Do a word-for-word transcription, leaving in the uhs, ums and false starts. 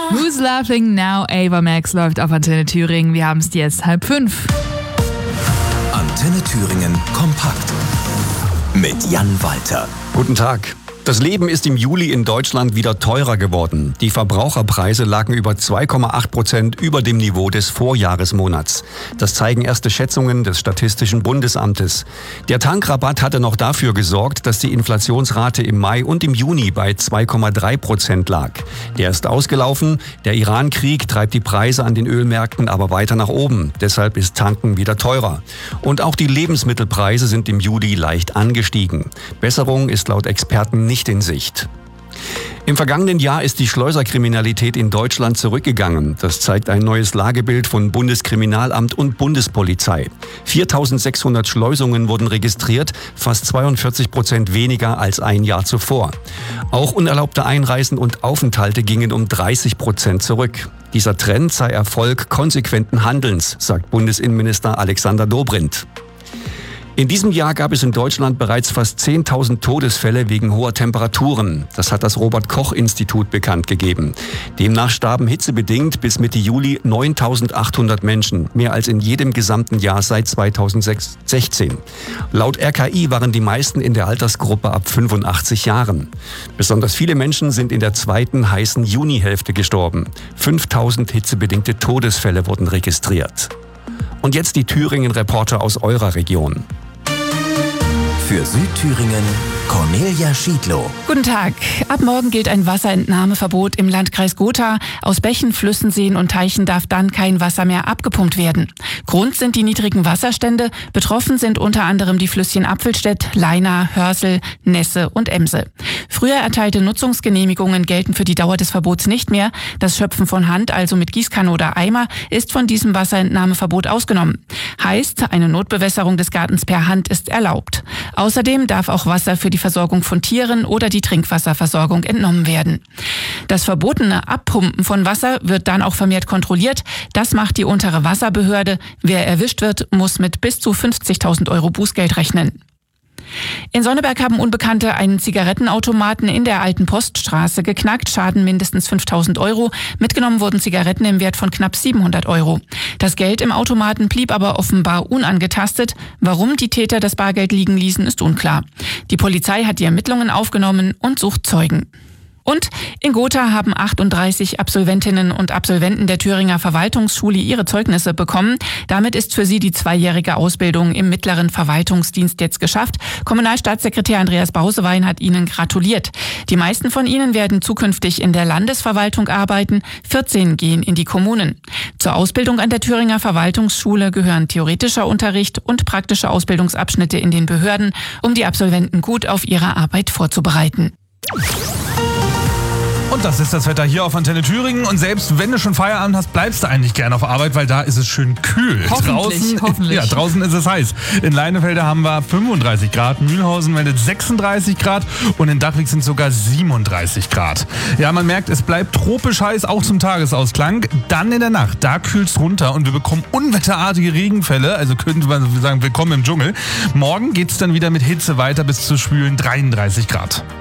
Who's Laughing Now? Ava Max läuft auf Antenne Thüringen. Wir haben es jetzt halb fünf. Antenne Thüringen kompakt mit Jan Walter. Guten Tag. Das Leben ist im Juli in Deutschland wieder teurer geworden. Die Verbraucherpreise lagen über zwei Komma acht Prozent über dem Niveau des Vorjahresmonats. Das zeigen erste Schätzungen des Statistischen Bundesamtes. Der Tankrabatt hatte noch dafür gesorgt, dass die Inflationsrate im Mai und im Juni bei zwei Komma drei Prozent lag. Der ist ausgelaufen. Der Iran-Krieg treibt die Preise an den Ölmärkten aber weiter nach oben. Deshalb ist Tanken wieder teurer. Und auch die Lebensmittelpreise sind im Juli leicht angestiegen. Besserung ist laut Experten nicht in Sicht. Im vergangenen Jahr ist die Schleuserkriminalität in Deutschland zurückgegangen. Das zeigt ein neues Lagebild von Bundeskriminalamt und Bundespolizei. viertausendsechshundert Schleusungen wurden registriert, fast zweiundvierzig Prozent weniger als ein Jahr zuvor. Auch unerlaubte Einreisen und Aufenthalte gingen um dreißig Prozent zurück. Dieser Trend sei Erfolg konsequenten Handelns, sagt Bundesinnenminister Alexander Dobrindt. In diesem Jahr gab es in Deutschland bereits fast zehntausend Todesfälle wegen hoher Temperaturen. Das hat das Robert-Koch-Institut bekannt gegeben. Demnach starben hitzebedingt bis Mitte Juli neuntausendachthundert Menschen, mehr als in jedem gesamten Jahr seit zweitausendsechzehn. Laut R K I waren die meisten in der Altersgruppe ab fünfundachtzig Jahren. Besonders viele Menschen sind in der zweiten heißen Junihälfte gestorben. fünftausend hitzebedingte Todesfälle wurden registriert. Und jetzt die Thüringen-Reporter aus eurer Region. Für Südthüringen Cornelia Schiedlow. Guten Tag. Ab morgen gilt ein Wasserentnahmeverbot im Landkreis Gotha. Aus Bächen, Flüssen, Seen und Teichen darf dann kein Wasser mehr abgepumpt werden. Grund sind die niedrigen Wasserstände. Betroffen sind unter anderem die Flüsschen Apfelstedt, Leina, Hörsel, Nesse und Emse. Früher erteilte Nutzungsgenehmigungen gelten für die Dauer des Verbots nicht mehr. Das Schöpfen von Hand, also mit Gießkanne oder Eimer, ist von diesem Wasserentnahmeverbot ausgenommen. Heißt, eine Notbewässerung des Gartens per Hand ist erlaubt. Außerdem darf auch Wasser für die Versorgung von Tieren oder die Trinkwasserversorgung entnommen werden. Das verbotene Abpumpen von Wasser wird dann auch vermehrt kontrolliert. Das macht die untere Wasserbehörde. Wer erwischt wird, muss mit bis zu fünfzigtausend Euro Bußgeld rechnen. In Sonneberg haben Unbekannte einen Zigarettenautomaten in der Alten Poststraße geknackt, Schaden mindestens fünftausend Euro. Mitgenommen wurden Zigaretten im Wert von knapp siebenhundert Euro. Das Geld im Automaten blieb aber offenbar unangetastet. Warum die Täter das Bargeld liegen ließen, ist unklar. Die Polizei hat die Ermittlungen aufgenommen und sucht Zeugen. Und in Gotha haben achtunddreißig Absolventinnen und Absolventen der Thüringer Verwaltungsschule ihre Zeugnisse bekommen. Damit ist für sie die zweijährige Ausbildung im mittleren Verwaltungsdienst jetzt geschafft. Kommunalstaatssekretär Andreas Bausewein hat ihnen gratuliert. Die meisten von ihnen werden zukünftig in der Landesverwaltung arbeiten. vierzehn gehen in die Kommunen. Zur Ausbildung an der Thüringer Verwaltungsschule gehören theoretischer Unterricht und praktische Ausbildungsabschnitte in den Behörden, um die Absolventen gut auf ihre Arbeit vorzubereiten. Und das ist das Wetter hier auf Antenne Thüringen. Und selbst wenn du schon Feierabend hast, bleibst du eigentlich gerne auf Arbeit, weil da ist es schön kühl. Hoffentlich, draußen, hoffentlich. Ja, draußen ist es heiß. In Leinefelde haben wir fünfunddreißig Grad, Mühlhausen meldet sechsunddreißig Grad und in Dachwig sind sogar siebenunddreißig Grad. Ja, man merkt, es bleibt tropisch heiß, auch zum Tagesausklang. Dann in der Nacht, da kühlt es runter und wir bekommen unwetterartige Regenfälle. Also könnte man sagen, willkommen im Dschungel. Morgen geht es dann wieder mit Hitze weiter bis zu schwülen dreiunddreißig Grad.